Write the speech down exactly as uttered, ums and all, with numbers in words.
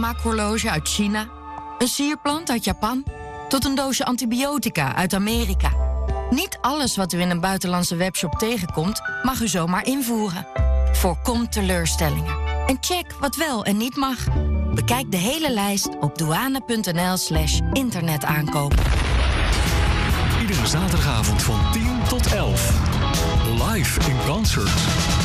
maakhorloge uit China, een sierplant uit Japan, tot een doosje antibiotica uit Amerika. Niet alles wat u in een buitenlandse webshop tegenkomt, mag u zomaar invoeren. Voorkom teleurstellingen. En check wat wel en niet mag. Bekijk de hele lijst op douane.nl slash internetaankopen. Iedere zaterdagavond van tien tot elf. Live in concert.